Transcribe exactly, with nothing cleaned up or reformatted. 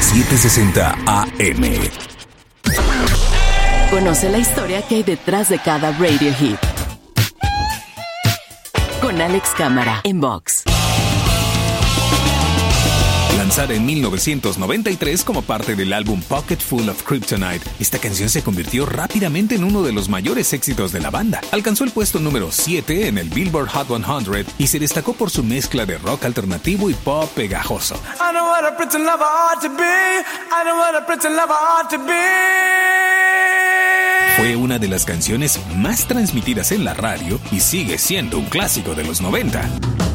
setecientos sesenta A M. Conoce la historia que hay detrás de cada radio hit. Con Alex Cámara en Vox. Lanzada en mil novecientos noventa y tres como parte del álbum Pocket Full of Kryptonite, esta canción se convirtió rápidamente en uno de los mayores éxitos de la banda. Alcanzó el puesto número siete en el Billboard Hot cien y se destacó por su mezcla de rock alternativo y pop pegajoso. I know what a pretty lover ought to be. I know what a pretty lover ought to be. Fue una de las canciones más transmitidas en la radio y sigue siendo un clásico de los noventa.